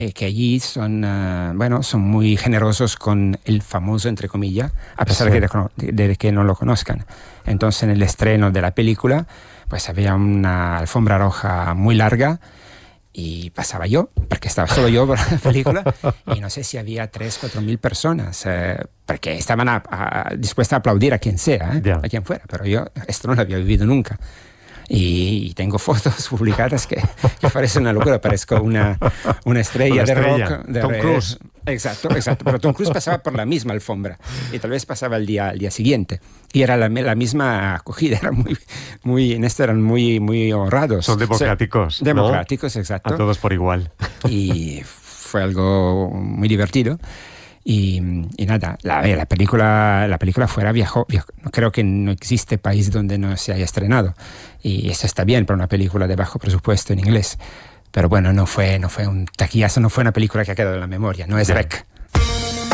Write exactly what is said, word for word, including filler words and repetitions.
eh, que allí son, uh, bueno, son muy generosos con el famoso, entre comillas, a pesar Sí. de, que, de que no lo conozcan. Entonces, en el estreno de la película, pues había una alfombra roja muy larga y pasaba yo, porque estaba solo yo por la película, y no sé si había tres, cuatro mil personas, eh, porque estaban a, a, dispuestas a aplaudir a quien sea, eh, Ya. a quien fuera, pero yo esto no lo había vivido nunca. Y, y tengo fotos publicadas que, que parece una locura, parezco una, una estrella Una de estrella. rock. De Tom re- Cruise. Exacto, exacto. Pero Tom Cruise pasaba por la misma alfombra y tal vez pasaba el día, el día siguiente. Y era la, la misma acogida, era muy, muy, en esto eran muy, muy honrados. Son democráticos, O sea, democráticos, ¿no? exacto. A todos por igual. Y fue algo muy divertido. Y, y nada, la, la película la película fuera viajó, viajó. Creo que no existe país donde no se haya estrenado. Y eso está bien para una película de bajo presupuesto en inglés. Pero bueno, no fue, no fue un taquillazo, no fue una película que ha quedado en la memoria. No es Ya. Rec.